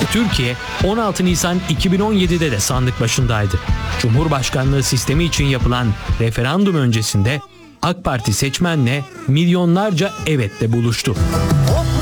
Türkiye 16 Nisan 2017'de de sandık başındaydı. Cumhurbaşkanlığı sistemi için yapılan referandum öncesinde AK Parti seçmenle milyonlarca evetle buluştu.